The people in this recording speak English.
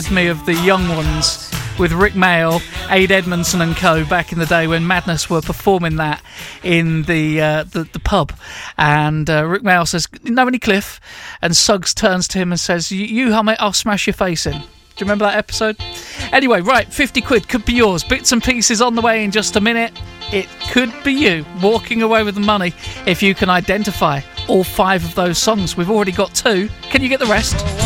Me of the young ones with Rick Mayall, Ade Edmondson and co back in the day when Madness were performing that in the pub, and Rick Mayall says, "Know any Cliff?" and Suggs turns to him and says, "You hum it, I'll smash your face in." Do you remember that episode? Anyway, right, 50 quid could be yours. Bits and pieces on the way in just a minute. It could be you walking away with the money if you can identify all 5 of those songs. We've already got 2. Can you get the rest?